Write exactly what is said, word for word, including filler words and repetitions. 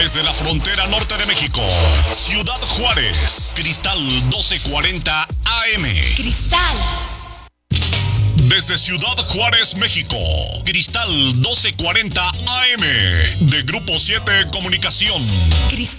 Desde la frontera norte de México, Ciudad Juárez, Cristal doce cuarenta A M. Cristal. Desde Ciudad Juárez, México, Cristal doce cuarenta A M. De Grupo siete Comunicación. Cristal.